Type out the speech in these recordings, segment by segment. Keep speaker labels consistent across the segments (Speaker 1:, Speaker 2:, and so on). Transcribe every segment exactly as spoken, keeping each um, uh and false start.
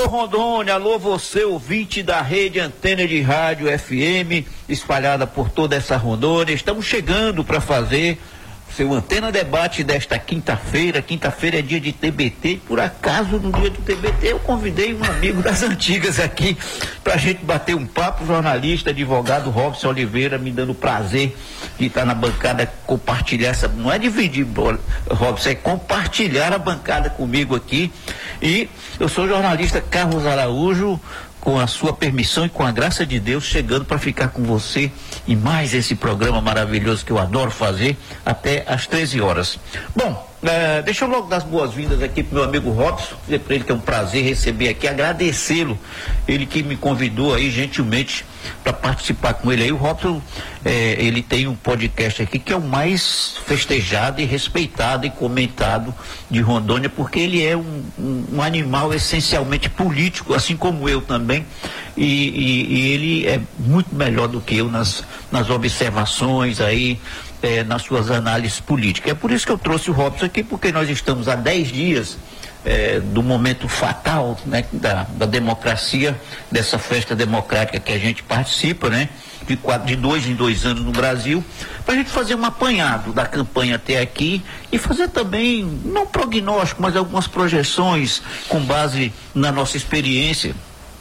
Speaker 1: Alô Rondônia, alô você, ouvinte da rede Antena de Rádio F M, espalhada por toda essa Rondônia. Estamos chegando para fazer seu Antena Debate desta quinta-feira. Quinta-feira é dia de T B T, e por acaso no dia do T B T eu convidei um amigo das antigas aqui pra gente bater um papo, jornalista, advogado Robson Oliveira, me dando o prazer de estar na bancada, compartilhar essa, não é dividir, Robson, é compartilhar a bancada comigo aqui. E eu sou o jornalista Carlos Araújo, com a sua permissão e com a graça de Deus, chegando para ficar com você em mais esse programa maravilhoso que eu adoro fazer, até às treze horas. Bom, uh, deixa eu logo dar as boas-vindas aqui pro meu amigo Robson, dizer para ele que é um prazer receber aqui, agradecê-lo, ele que me convidou aí gentilmente para participar com ele aí. O Robson, eh, ele tem um podcast aqui que é o mais festejado e respeitado e comentado de Rondônia, porque ele é um, um, um animal essencialmente político, assim como eu também, e, e, e ele é muito melhor do que eu nas, nas observações aí, eh, nas suas análises políticas. É por isso que eu trouxe o Robson aqui, porque nós estamos há dez dias É, do momento fatal, né, da, da democracia, dessa festa democrática que a gente participa, né, de, quatro, de dois em dois anos no Brasil, para a gente fazer um apanhado da campanha até aqui e fazer também, não prognóstico, mas algumas projeções com base na nossa experiência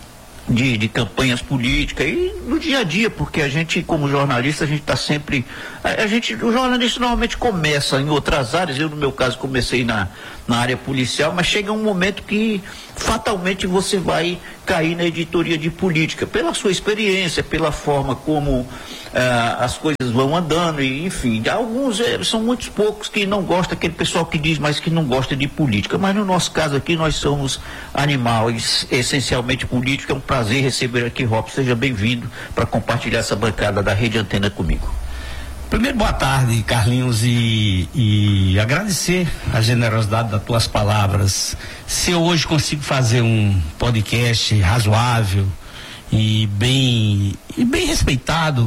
Speaker 1: De, de campanhas políticas e no dia a dia, porque a gente, como jornalista, a gente está sempre, a, a gente, o jornalista normalmente começa em outras áreas. Eu, no meu caso, comecei na, na área policial, mas chega um momento que fatalmente você vai cair na editoria de política, pela sua experiência, pela forma como ah, as coisas vão andando, e enfim, alguns, eh, são muitos poucos que não gostam, aquele pessoal que diz, mas que não gosta de política, mas no nosso caso aqui nós somos animais essencialmente políticos. É um prazer receber aqui, Robson, seja bem-vindo para compartilhar essa bancada da Rede Antena comigo.
Speaker 2: Primeiro, boa tarde, Carlinhos, e, e agradecer a generosidade das tuas palavras. Se eu hoje consigo fazer um podcast razoável e bem, e bem respeitado,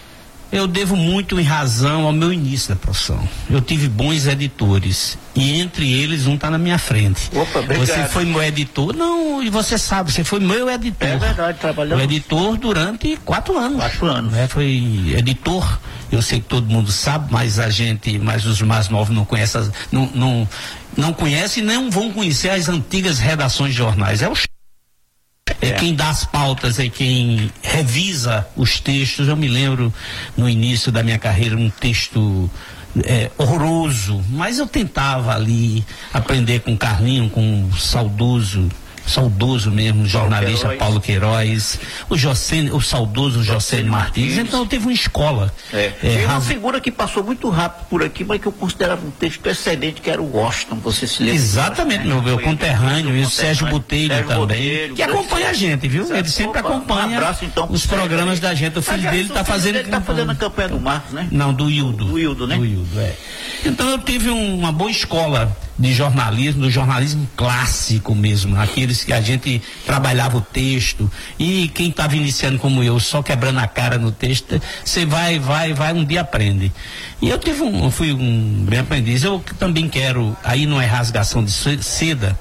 Speaker 2: eu devo muito em razão ao meu início da profissão. Eu tive bons editores e entre eles um está na minha frente.
Speaker 1: Opa, obrigado.
Speaker 2: Você foi meu editor? Não, e você sabe, você foi meu editor.
Speaker 1: É verdade, trabalhamos.
Speaker 2: O editor durante quatro anos.
Speaker 1: Quatro anos.
Speaker 2: É, foi editor. Eu sei que todo mundo sabe, mas a gente, mas os mais novos não conhecem, as, não, não, não conhecem e não vão conhecer as antigas redações de jornais. É o É, é quem dá as pautas, é quem revisa os textos. Eu me lembro no início da minha carreira um texto é, horroroso, mas eu tentava ali aprender com o Carlinho, com o saudoso saudoso mesmo, jornalista Paulo Queiroz, o José, o saudoso José Martins. Martins. Então eu tive uma escola.
Speaker 1: É. É, uma raz... figura que passou muito rápido por aqui, mas que eu considerava um texto excelente, que era o Washington, você se lembra?
Speaker 2: Exatamente, meu, meu conterrâneo, e o Sérgio Botelho Sérgio também, Botelho, que acompanha a gente, viu? Ele sempre Opa, acompanha um abraço, então, os programas da gente. O filho Aliás, dele está fazendo...
Speaker 1: Ele está fazendo a campanha do Marcos, né?
Speaker 2: Não, do Hildo.
Speaker 1: Do Hildo, né?
Speaker 2: Do Hildo, é. Então eu tive um, uma boa escola de jornalismo, do jornalismo clássico mesmo, aqueles que a gente trabalhava o texto, e quem estava iniciando como eu, só quebrando a cara no texto, você vai, vai, vai, um dia aprende. E eu tive um, fui um bem aprendiz. Eu também quero, aí não é rasgação de seda,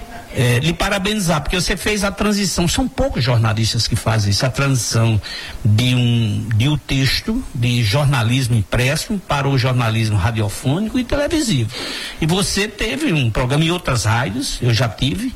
Speaker 2: É, lhe parabenizar, porque você fez a transição. São poucos jornalistas que fazem isso, a transição de um de um texto de jornalismo impresso para o jornalismo radiofônico e televisivo. E você teve um programa em outras rádios, eu já tive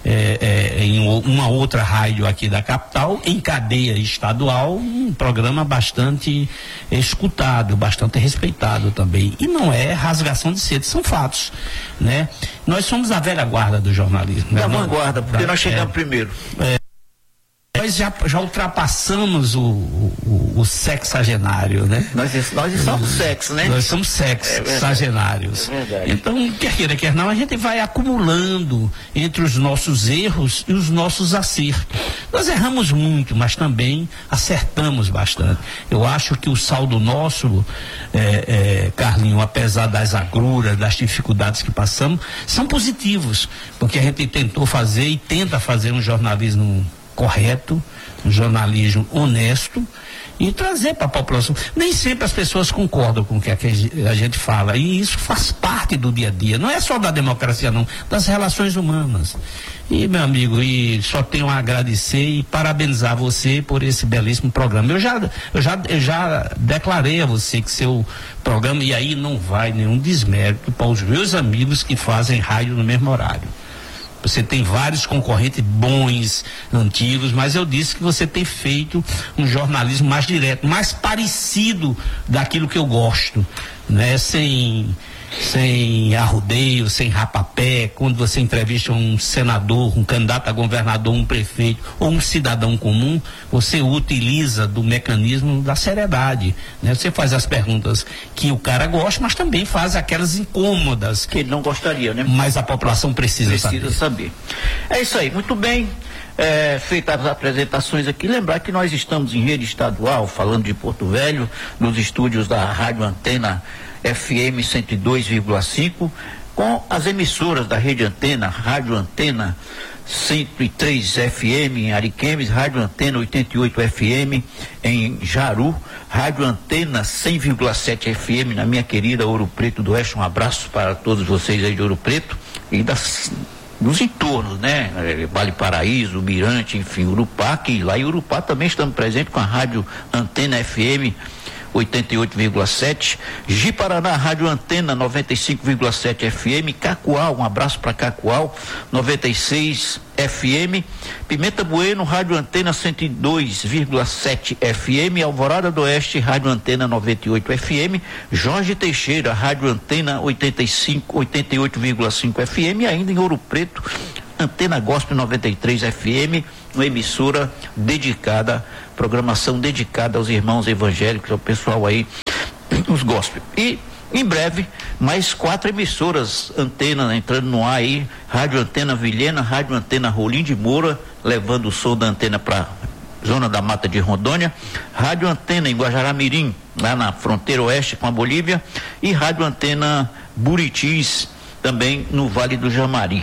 Speaker 2: é, é, em uma outra rádio aqui da capital, em cadeia estadual, um programa bastante escutado, bastante respeitado também. E não é rasgação de seda, são fatos, né? Nós somos a velha guarda do jornalismo.
Speaker 1: Da né? vanguarda, porque da, nós chegamos é, primeiro. É,
Speaker 2: nós já, já ultrapassamos o, o, o sexagenário, né?
Speaker 1: Nós, nós somos sexo, né?
Speaker 2: Nós somos sexagenários.
Speaker 1: É verdade.
Speaker 2: Então, quer queira, quer não, a gente vai acumulando entre os nossos erros e os nossos acertos. Nós erramos muito, mas também acertamos bastante. Eu acho que o saldo nosso, é, é, Carlinho, apesar das agruras, das dificuldades que passamos, são positivos, porque a gente tentou fazer e tenta fazer um jornalismo correto, um jornalismo honesto, e trazer para a população. Nem sempre as pessoas concordam com o que a gente fala, e isso faz parte parte do dia a dia, não é só da democracia não, das relações humanas. E, meu amigo, e só tenho a agradecer e parabenizar você por esse belíssimo programa. Eu já, eu já, eu já declarei a você que seu programa, e aí não vai nenhum desmérito para os meus amigos que fazem rádio no mesmo horário. Você tem vários concorrentes bons, antigos, mas eu disse que você tem feito um jornalismo mais direto, mais parecido daquilo que eu gosto, né? Sem, sem arrudeio, sem rapapé. Quando você entrevista um senador, um candidato a governador, um prefeito ou um cidadão comum, você utiliza do mecanismo da seriedade, né? Você faz as perguntas que o cara gosta, mas também faz aquelas incômodas
Speaker 1: que ele não gostaria, né?
Speaker 2: Mas a população precisa,
Speaker 1: precisa saber. saber. É isso aí, muito bem. É, feitas as apresentações aqui, lembrar que nós estamos em rede estadual, falando de Porto Velho, nos estúdios da Rádio Antena F M cento e dois vírgula cinco, com as emissoras da Rede Antena, Rádio Antena cento e três F M em Ariquemes, Rádio Antena oitenta e oito F M em Jaru, Rádio Antena cem vírgula sete F M na minha querida Ouro Preto do Oeste. Um abraço para todos vocês aí de Ouro Preto e das nos entornos, né? Vale Paraíso, Mirante, enfim, Urupá, que lá em Urupá também estamos presentes com a Rádio Antena F M oitenta e oito vírgula sete, Ji-Paraná, Rádio Antena noventa e cinco vírgula sete F M, Cacoal, um abraço para Cacoal, noventa e seis F M, Pimenta Bueno, Rádio Antena cento e dois vírgula sete F M, Alvorada do Oeste, Rádio Antena noventa e oito F M, Jorge Teixeira, Rádio Antena oitenta e cinco, oitenta e oito vírgula cinco F M, e ainda em Ouro Preto, Antena Gospel noventa e três F M, uma emissora dedicada, programação dedicada aos irmãos evangélicos, ao pessoal aí, os gospel. E em breve, mais quatro emissoras Antena entrando no ar aí, Rádio Antena Vilhena, Rádio Antena Rolim de Moura, levando o som da antena para zona da Mata de Rondônia, Rádio Antena em Guajará-Mirim, lá na fronteira oeste com a Bolívia, e Rádio Antena Buritis, também no Vale do Jamari.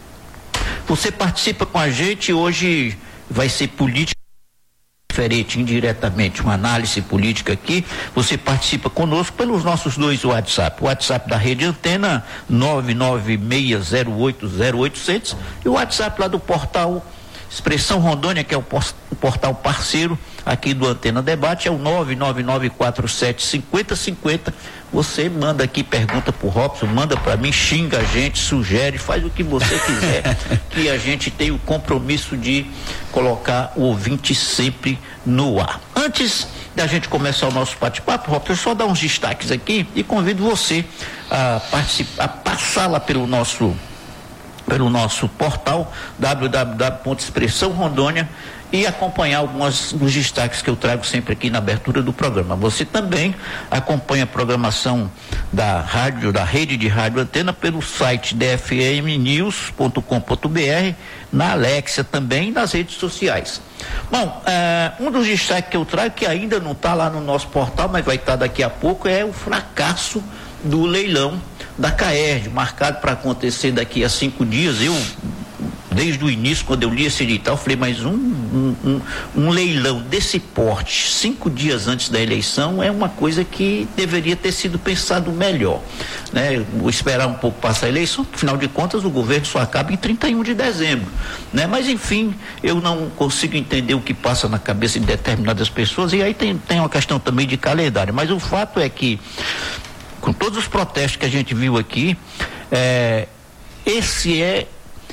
Speaker 1: Você participa com a gente, hoje vai ser política diferente, indiretamente, uma análise política aqui. Você participa conosco pelos nossos dois WhatsApp, o WhatsApp da Rede Antena nove nove seis zero oito zero oitocentos e o WhatsApp lá do portal Expressão Rondônia, que é o, o portal parceiro aqui do Antena Debate, é o nove nove nove quatro sete cinco zero cinco zero. Você manda aqui, pergunta pro Robson, manda para mim, xinga a gente, sugere, faz o que você quiser, que a gente tem o compromisso de colocar o ouvinte sempre no ar. Antes da gente começar o nosso bate-papo, Robson, eu só dar uns destaques aqui e convido você a participar, a passar lá pelo nosso pelo nosso portal w w w ponto expressão rondônia e acompanhar alguns dos destaques que eu trago sempre aqui na abertura do programa. Você também acompanha a programação da rádio, da rede de Rádio Antena pelo site d f m news ponto com ponto b r, na Alexia também e nas redes sociais. Bom, uh, um dos destaques que eu trago, que ainda não está lá no nosso portal, mas vai estar daqui a pouco, é o fracasso do leilão da CAERD, marcado para acontecer daqui a cinco dias. Eu, desde o início, quando eu li esse edital, falei, mas um, um, um, um leilão desse porte, cinco dias antes da eleição, é uma coisa que deveria ter sido pensado melhor, né? Vou esperar um pouco passar a eleição, afinal de contas o governo só acaba em trinta e um de dezembro, né? Mas enfim, eu não consigo entender o que passa na cabeça de determinadas pessoas, e aí tem, tem uma questão também de calendário, mas o fato é que, com todos os protestos que a gente viu aqui, é, esse é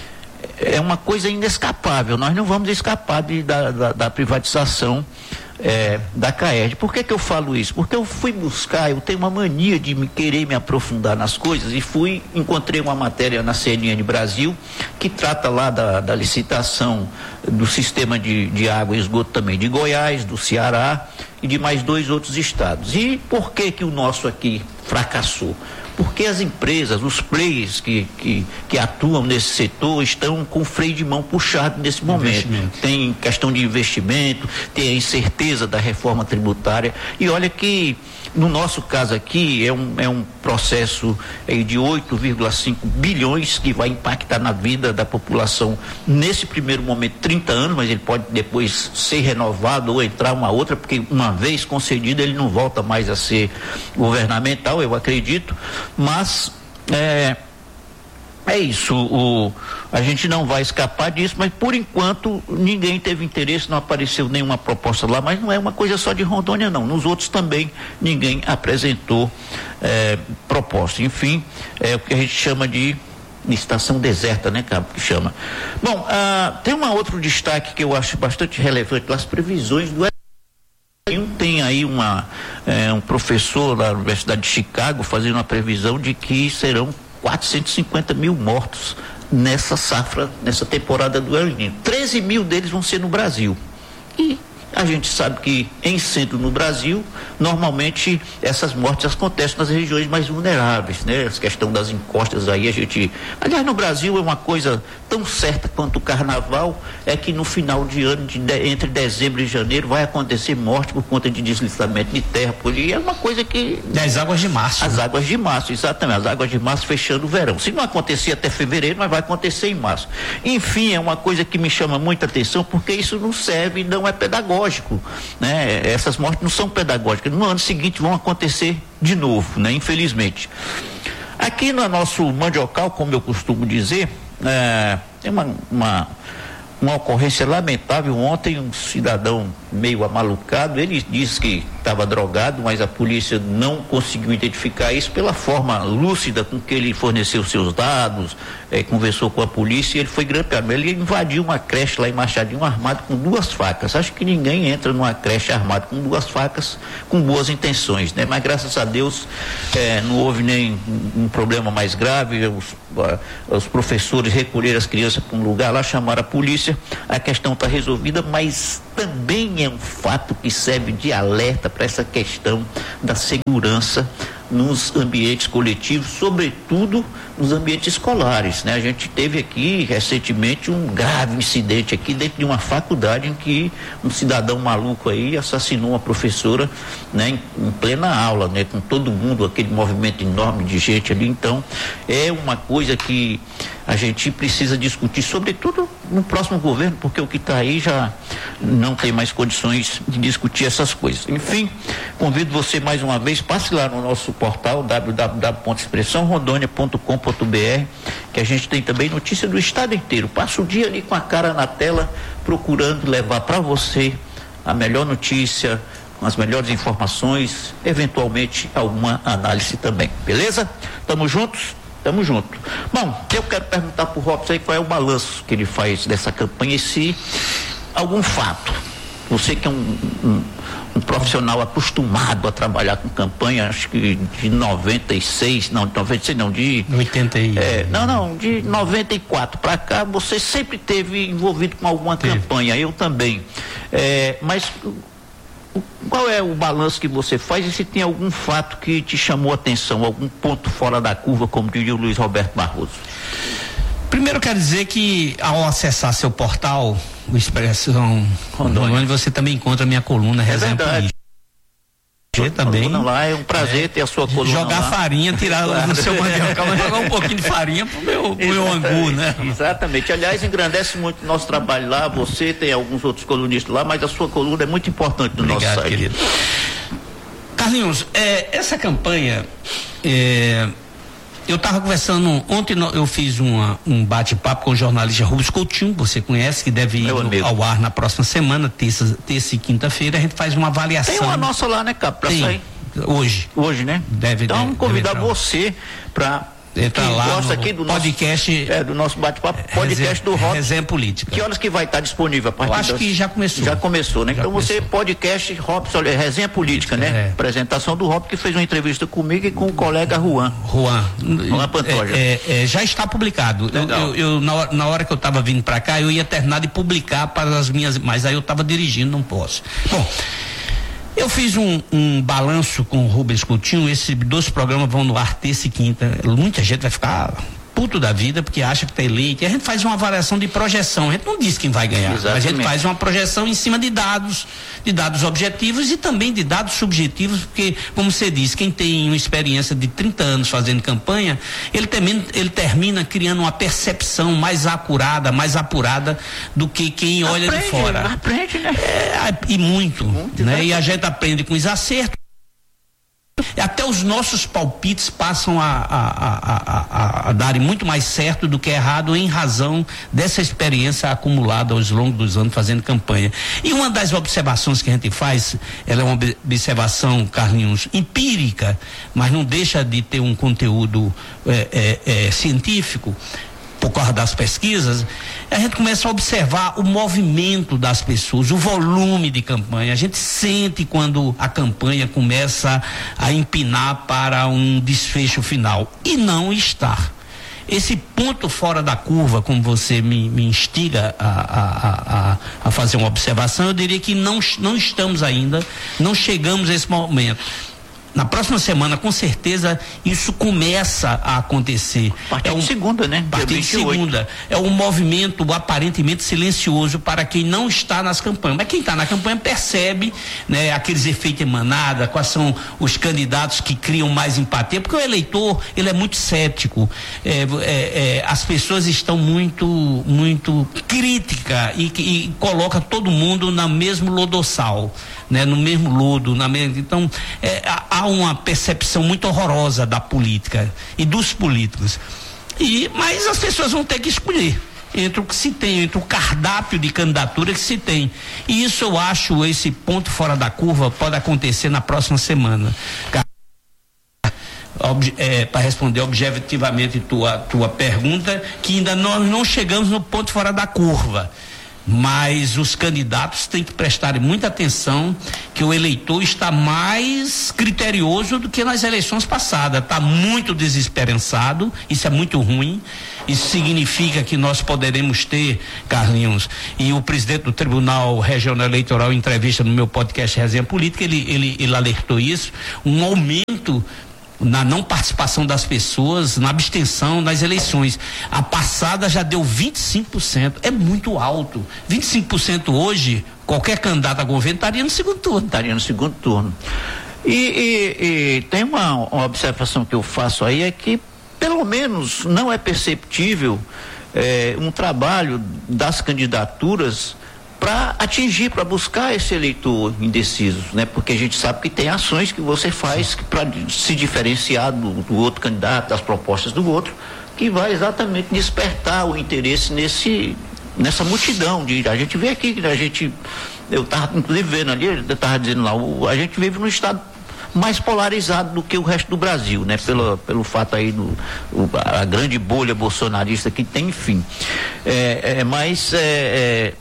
Speaker 1: é uma coisa inescapável. Nós não vamos escapar de, da, da, da privatização é, da CAERD. Por que que eu falo isso? Porque eu fui buscar, eu tenho uma mania de me, querer me aprofundar nas coisas, e fui, encontrei uma matéria na C N N Brasil que trata lá da, da licitação do sistema de, de água e esgoto também de Goiás, do Ceará e de mais dois outros estados. E por que que o nosso aqui fracassou? Porque as empresas, os players que, que, que atuam nesse setor estão com o freio de mão puxado nesse momento. Tem questão de investimento, tem a incerteza da reforma tributária, e olha que no nosso caso aqui é um, é um processo é, de oito vírgula cinco bilhões que vai impactar na vida da população nesse primeiro momento, trinta anos, mas ele pode depois ser renovado ou entrar uma outra, porque uma vez concedido ele não volta mais a ser governamental, eu acredito, mas é, é isso, o, a gente não vai escapar disso, mas por enquanto ninguém teve interesse, não apareceu nenhuma proposta lá, mas não é uma coisa só de Rondônia não, nos outros também ninguém apresentou é, proposta, enfim, é o que a gente chama de estação deserta, né, Cabo, que chama. Bom, ah, tem um outro destaque que eu acho bastante relevante, as previsões do tem aí uma, é, um professor da Universidade de Chicago fazendo uma previsão de que serão quatrocentos e cinquenta mil mortos nessa safra, nessa temporada do El Niño. treze mil deles vão ser no Brasil. E a gente sabe que em sendo no Brasil, normalmente essas mortes acontecem nas regiões mais vulneráveis, né? Essa questão das encostas aí, a gente... Aliás, no Brasil é uma coisa tão certa quanto o carnaval, é que no final de ano, de de, entre dezembro e janeiro, vai acontecer morte por conta de deslizamento de terra por aí. É uma coisa que...
Speaker 2: As águas de março.
Speaker 1: As
Speaker 2: né?
Speaker 1: águas de março, exatamente. As águas de março fechando o verão. Se não acontecer até fevereiro, mas vai acontecer em março. Enfim, é uma coisa que me chama muita atenção, porque isso não serve, não é pedagógico, né? Essas mortes não são pedagógicas. No ano seguinte vão acontecer de novo, né? Infelizmente. Aqui no nosso mandiocal, como eu costumo dizer, é, tem uma, uma, uma ocorrência lamentável. Ontem um cidadão meio amalucado, ele disse que estava drogado, mas a polícia não conseguiu identificar isso pela forma lúcida com que ele forneceu seus dados, eh, conversou com a polícia e ele foi grampeado. Ele invadiu uma creche lá em Machadinho armado com duas facas. Acho que ninguém entra numa creche armado com duas facas com boas intenções, né? Mas graças a Deus eh, não houve nem um, um problema mais grave. Os, uh, os professores recolheram as crianças para um lugar lá, chamaram a polícia, a questão está resolvida, mas também é um fato que serve de alerta para essa questão da segurança nos ambientes coletivos, sobretudo nos ambientes escolares, né? A gente teve aqui recentemente um grave incidente aqui dentro de uma faculdade em que um cidadão maluco aí assassinou uma professora, né? Em, em plena aula, né? Com todo mundo, aquele movimento enorme de gente ali. Então é uma coisa que a gente precisa discutir, sobretudo no próximo governo, porque o que está aí já não tem mais condições de discutir essas coisas. Enfim, convido você mais uma vez, passe lá no nosso portal w w w ponto expressão rondônia ponto com ponto b r, que a gente tem também notícia do estado inteiro. Passa o dia ali com a cara na tela, procurando levar para você a melhor notícia, com as melhores informações, eventualmente alguma análise também. Beleza? Tamo juntos? Tamo junto. Bom, eu quero perguntar pro Robson aí qual é o balanço que ele faz dessa campanha e se algum fato. Você que é um, um, um profissional acostumado a trabalhar com campanha, acho que de noventa e seis, não, de noventa e seis não, de...
Speaker 2: oitenta e...
Speaker 1: É, não, não, de noventa e quatro para cá, você sempre teve envolvido com alguma teve. campanha, eu também. É, mas... Qual é o balanço que você faz e se tem algum fato que te chamou a atenção, algum ponto fora da curva, como diria o Luiz Roberto Barroso?
Speaker 2: Primeiro eu quero dizer que ao acessar seu portal, o Expressão Rondônia, você também encontra a minha coluna Resenha Política. Também.
Speaker 1: Lá é um prazer é, ter a sua coluna
Speaker 2: jogar
Speaker 1: lá.
Speaker 2: farinha, tirar claro. do seu mandioca, mas jogar um pouquinho de farinha pro meu, pro meu angu, né?
Speaker 1: Exatamente. Aliás, engrandece muito o nosso trabalho lá. Você tem alguns outros colunistas lá, mas a sua coluna é muito importante no
Speaker 2: Obrigado,
Speaker 1: nosso site.
Speaker 2: Querido. Carlinhos, é, essa campanha, é, eu estava conversando, ontem eu fiz uma, um bate-papo com o jornalista Rubens Coutinho, você conhece, que deve ir no, ao ar na próxima semana, terça, terça e quinta-feira, a gente faz uma avaliação.
Speaker 1: Tem uma nossa lá, né, Cap, pra
Speaker 2: Tem, sair? Hoje.
Speaker 1: Hoje, né?
Speaker 2: Deve,
Speaker 1: então,
Speaker 2: deve,
Speaker 1: convidar
Speaker 2: deve
Speaker 1: você para...
Speaker 2: Entra
Speaker 1: Quem
Speaker 2: lá
Speaker 1: gosta
Speaker 2: no
Speaker 1: aqui do
Speaker 2: podcast
Speaker 1: nosso, é, do nosso bate-papo, podcast do Robson.
Speaker 2: Resenha Política.
Speaker 1: Que horas que vai estar disponível? A partir
Speaker 2: Eu acho
Speaker 1: das...
Speaker 2: que já começou.
Speaker 1: Já começou, né?
Speaker 2: Já
Speaker 1: então
Speaker 2: começou.
Speaker 1: Você, podcast Robson, olha, Resenha Política, né?
Speaker 2: É.
Speaker 1: Apresentação do Robson, que fez uma entrevista comigo e com o colega Juan.
Speaker 2: Juan.
Speaker 1: Juan Pantoja.
Speaker 2: É, é, é, já está publicado. Eu, eu, eu, na, hora, na hora que eu estava vindo para cá, eu ia terminar de publicar para as minhas, mas aí eu estava dirigindo, não posso. Bom, eu fiz um, um balanço com o Rubens Coutinho, esses dois programas vão no ar terça e quinta, muita gente vai ficar puto da vida porque acha que está eleito, e a gente faz uma avaliação de projeção, a gente não diz quem vai ganhar,
Speaker 1: Exatamente.
Speaker 2: a gente faz uma projeção em cima de dados, de dados objetivos e também de dados subjetivos, porque, como você disse, quem tem uma experiência de trinta anos fazendo campanha, ele termina, ele termina criando uma percepção mais acurada, mais apurada do que quem olha
Speaker 1: aprende,
Speaker 2: de fora.
Speaker 1: Aprende, né?
Speaker 2: É, e muito,
Speaker 1: muito
Speaker 2: né?
Speaker 1: né?
Speaker 2: E a gente aprende com os acertos. até os nossos palpites passam a, a, a, a, a darem muito mais certo do que errado em razão dessa experiência acumulada ao longo dos anos fazendo campanha. E uma das observações que a gente faz, ela é uma observação, Carlinhos, empírica, mas não deixa de ter um conteúdo é, é, é, científico, por causa das pesquisas, a gente começa a observar o movimento das pessoas, o volume de campanha. A gente sente quando a campanha começa a empinar para um desfecho final. E não está. Esse ponto fora da curva, como você me, me instiga a, a, a, a fazer uma observação, eu diria que não, não estamos ainda, não chegamos a esse momento. Na próxima semana, com certeza, isso começa a acontecer.
Speaker 1: A partir
Speaker 2: é um,
Speaker 1: de segunda, né?
Speaker 2: A partir de segunda. É um movimento aparentemente silencioso para quem não está nas campanhas. Mas quem está na campanha percebe, né, aqueles efeitos em manada, quais são os candidatos que criam mais empatia, porque o eleitor, ele é muito cético. É, é, é, as pessoas estão muito, muito críticas e, e coloca todo mundo no mesmo lodossal, né, no mesmo lodo. Na mesma, então, é, há uma percepção muito horrorosa da política e dos políticos. E, mas as pessoas vão ter que escolher entre o que se tem, entre o cardápio de candidatura que se tem. E isso eu acho, esse ponto fora da curva pode acontecer na próxima semana. É, para responder objetivamente tua, tua pergunta, que ainda nós não chegamos no ponto fora da curva. Mas os candidatos têm que prestar muita atenção que o eleitor está mais criterioso do que nas eleições passadas, está muito desesperançado, isso é muito ruim. Isso significa que nós poderemos ter, Carlinhos, e o presidente do Tribunal Regional Eleitoral, em entrevista no meu podcast Resenha Política, ele, ele, ele alertou isso, um aumento na não participação das pessoas, na abstenção nas eleições. A passada já deu vinte e cinco por cento, é muito alto. vinte e cinco por cento hoje, qualquer candidato a governo estaria no segundo turno.
Speaker 1: Estaria no segundo turno. E, e, e tem uma, uma observação que eu faço aí, é que pelo menos não é perceptível é, um trabalho das candidaturas para atingir, para buscar esse eleitor indeciso, né? Porque a gente sabe que tem ações que você faz para se diferenciar do, do outro candidato, das propostas do outro, que vai exatamente despertar o interesse nesse, nessa multidão. De, a gente vê aqui, a gente, eu estava inclusive vendo ali, eu estava dizendo lá, o, a gente vive num estado mais polarizado do que o resto do Brasil, né? Pelo, pelo fato aí do o, a grande bolha bolsonarista que tem, enfim. É, é, mas é, é,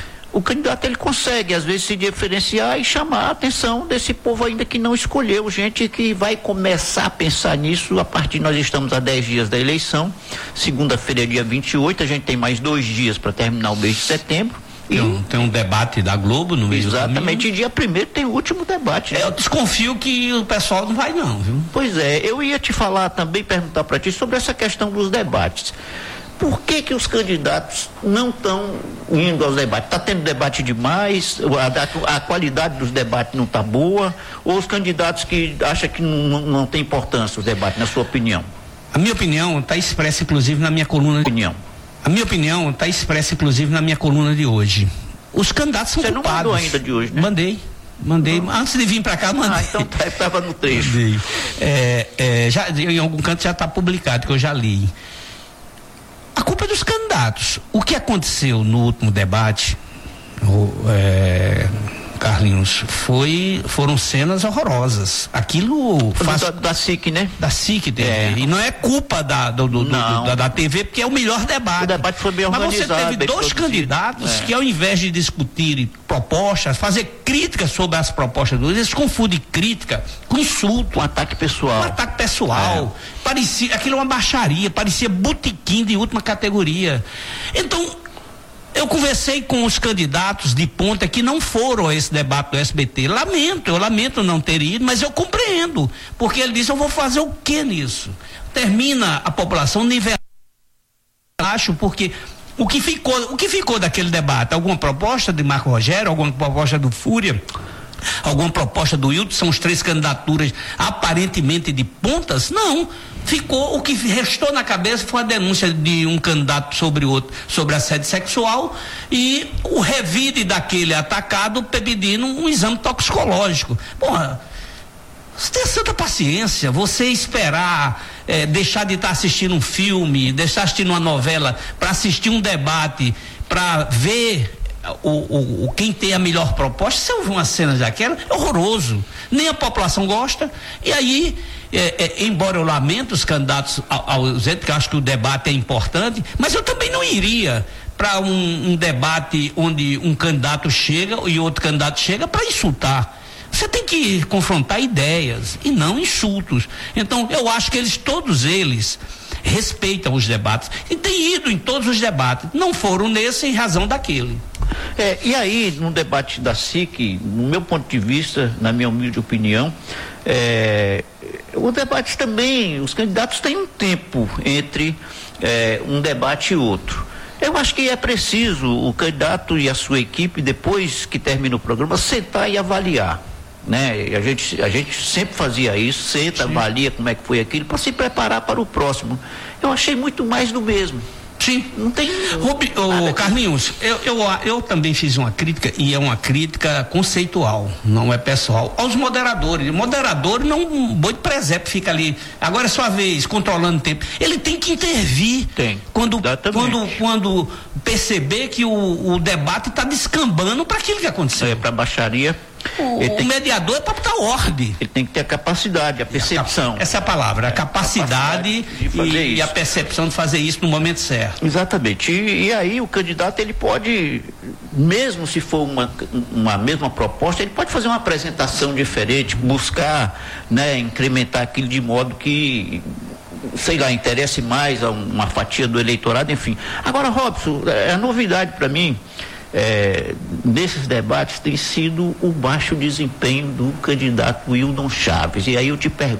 Speaker 1: o candidato, ele consegue às vezes se diferenciar e chamar a atenção desse povo ainda que não escolheu, gente que vai começar a pensar nisso a partir, nós estamos a dez dias da eleição, segunda-feira é dia vinte e oito, a gente tem mais dois dias para terminar o mês de setembro.
Speaker 2: Tem um, tem um debate da Globo no mês do caminho.
Speaker 1: Exatamente, e dia primeiro tem o último debate.
Speaker 2: Né? Eu desconfio que o pessoal não vai não, viu?
Speaker 1: Pois é, eu ia te falar também, perguntar para ti sobre essa questão dos debates. Por que que os candidatos não estão indo aos debates? Está tendo debate demais? A, a qualidade dos debates não está boa? Ou os candidatos que acham que não, não tem importância os debates, na sua opinião?
Speaker 2: A minha opinião está expressa, inclusive, na minha coluna.
Speaker 1: Opinião.
Speaker 2: A minha opinião está expressa, inclusive, na minha coluna de hoje. Os candidatos são
Speaker 1: Você
Speaker 2: culpados.
Speaker 1: Você não mandou ainda de hoje, né?
Speaker 2: Mandei. Mandei. Não. Antes de vir para cá, mandei.
Speaker 1: Ah, então estava no trecho.
Speaker 2: Mandei. É, é, já, em algum canto já está publicado, que eu já li. A culpa é dos candidatos. O que aconteceu no último debate, o, é, Carlinhos, foi, foram cenas horrorosas. Aquilo faz,
Speaker 1: da, da S I C, né?
Speaker 2: Da S I C T V. É. E não é culpa da, do, do, do, da, da T V, porque é o melhor debate.
Speaker 1: O debate foi bem organizado.
Speaker 2: Mas você teve dois candidatos é. que, ao invés de discutirem propostas, fazer críticas sobre as propostas dos, eles confundem crítica com insulto.
Speaker 1: Um ataque pessoal.
Speaker 2: Um ataque pessoal. É. Parecia, aquilo é uma baixaria, parecia botequim de última categoria. Então, eu conversei com os candidatos de ponta que não foram a esse debate do S B T. Lamento, eu lamento não ter ido, mas eu compreendo. Porque ele disse, eu vou fazer o que nisso? Termina a população nivelada. Acho, porque o que ficou, o que ficou daquele debate? Alguma proposta de Marco Rogério, alguma proposta do Fúria? Alguma proposta do Hilton? São as três candidaturas aparentemente de pontas? Não. Ficou, o que restou na cabeça foi a denúncia de um candidato sobre o outro, sobre assédio sexual, e o revide daquele atacado pedindo um exame toxicológico. Porra, Você tem santa paciência, você esperar, é, deixar de estar assistindo um filme, deixar de assistir uma novela, para assistir um debate, para ver o, o, o quem tem a melhor proposta. Você ouve uma cena daquela, é horroroso. Nem a população gosta. E aí, é, é, embora eu lamento os candidatos ausentes, porque eu acho que o debate é importante, mas eu também não iria para um, um debate onde um candidato chega e outro candidato chega para insultar. Você tem que confrontar ideias e não insultos. Então, eu acho que eles, todos eles, respeitam os debates e têm ido em todos os debates. Não foram nesse em razão daquele.
Speaker 1: É, e aí, no debate da S I C, no meu ponto de vista, na minha humilde opinião, é, o debate também, os candidatos têm um tempo entre é, um debate e outro. Eu acho que é preciso o candidato e a sua equipe, depois que termina o programa, sentar e avaliar, né? A gente, a gente sempre fazia isso, senta, Sim. avalia como é que foi aquilo, para se preparar para o próximo. Eu achei muito mais do mesmo.
Speaker 2: Sim, não tem. Rubi, oh, Carlinhos, eu, eu, eu também fiz uma crítica, e é uma crítica conceitual, não é pessoal, aos moderadores. O moderador não, um boi de presépio fica ali, agora é sua vez, controlando o tempo. Ele tem que intervir.
Speaker 1: Tem.
Speaker 2: Quando, quando, quando perceber que o, o debate está descambando para aquilo que aconteceu.
Speaker 1: É, para baixaria.
Speaker 2: O, o mediador é para botar ordem.
Speaker 1: Ele tem que ter a capacidade, a percepção.
Speaker 2: Essa é a palavra, a capacidade,
Speaker 1: capacidade de fazer
Speaker 2: e,
Speaker 1: isso.
Speaker 2: e a percepção de fazer isso no momento certo.
Speaker 1: Exatamente. E, e aí o candidato, ele pode, mesmo se for uma, uma mesma proposta, ele pode fazer uma apresentação diferente, buscar, né, incrementar aquilo de modo que, sei lá, interesse mais a uma fatia do eleitorado, enfim. Agora, Robson, a novidade para mim É, nesses debates tem sido o baixo desempenho do candidato Wildon Chaves. E aí eu te pergunto,